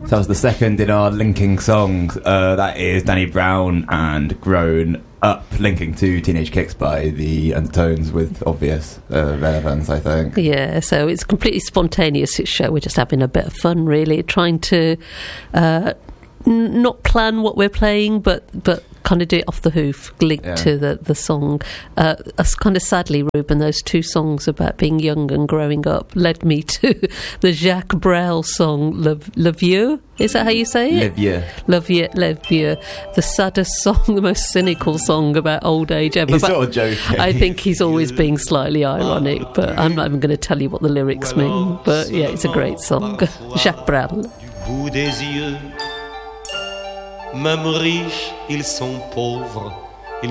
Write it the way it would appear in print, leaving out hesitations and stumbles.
So that was the second in our linking songs. That is Danny Brown and Grown Up, linking to Teenage Kicks by the Undertones with obvious relevance, I think. Yeah, so it's completely spontaneous, this show. We're just having a bit of fun, really, trying to not plan what we're playing, but kind of do it off the hoof, linked to the song. Kind of sadly, Ruben, those two songs about being young and growing up led me to the Jacques Brel song Le Vieux. Is that how you say it? Le Vieux. Le Vieux, Le Vieux. The saddest song, the most cynical song about old age ever. He's sort of joking. I think he's always being slightly ironic, but I'm not even going to tell you what the lyrics mean. But yeah, it's a great song. Jacques Brel. Du bout des yeux, même riches, ils sont pauvres.